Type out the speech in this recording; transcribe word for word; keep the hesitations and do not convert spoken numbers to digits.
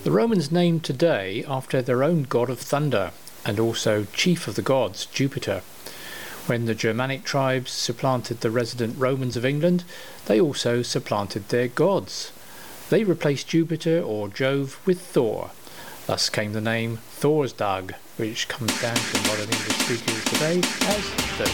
The Romans named today after their own god of thunder, and also chief of the gods, Jupiter. When the Germanic tribes supplanted the resident Romans of England, they also supplanted their gods. They replaced Jupiter or Jove with Thor. Thus came the name Thorsdag, which comes down to modern English speakers today as Thursday.